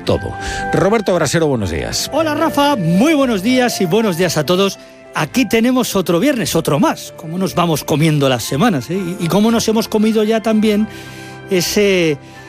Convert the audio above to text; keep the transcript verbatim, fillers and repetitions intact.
todo. Roberto Brasero, buenos días. Hola Rafa, muy buenos días y buenos días a todos. Aquí tenemos otro viernes, otro más. Cómo nos vamos comiendo las semanas, ¿eh? Y, y cómo nos hemos comido ya también ese...